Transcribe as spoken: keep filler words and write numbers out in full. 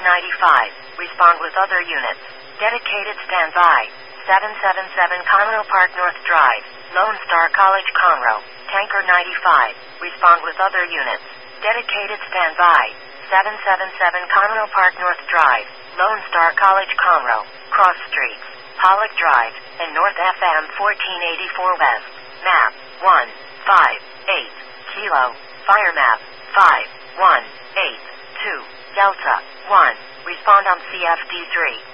ninety-five. Respond with other units. Dedicated standby. seven seven seven Conroe Park North Drive, Lone Star College Conroe. Tanker ninety-five. Respond with other units. Dedicated standby. seven seven seven Conroe Park North Drive, Lone Star College Conroe. Cross Streets, Pollock Drive, and North F M fourteen eighty-four West. Map one five eight. Kilo. Fire map five one eight two. Delta one. Respond on C F D three.